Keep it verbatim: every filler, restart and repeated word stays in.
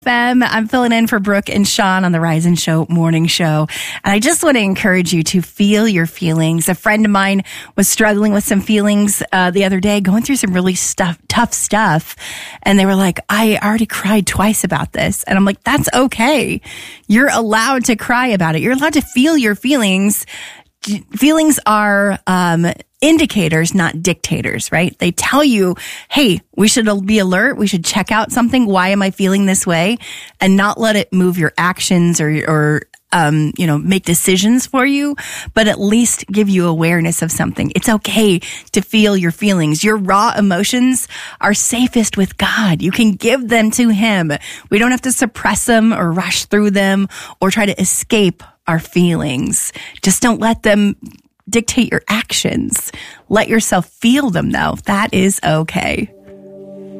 Fem. I'm filling in for Brooke and Sean on the Rise and Show morning show. And I just want to encourage you to feel your feelings. A friend of mine was struggling with some feelings uh, the other day, going through some really stuff, tough stuff. And they were like, I already cried twice about this. And I'm like, that's okay. You're allowed to cry about it. You're allowed to feel your feelings. Feelings are um, indicators, not dictators, right? They tell you, hey, we should be alert. We should check out something. Why am I feeling this way? And not let it move your actions or, or um, you know, make decisions for you, but at least give you awareness of something. It's okay to feel your feelings. Your raw emotions are safest with God. You can give them to Him. We don't have to suppress them or rush through them or try to escape our feelings. Just don't let them dictate your actions. Let yourself feel them, though. That is okay.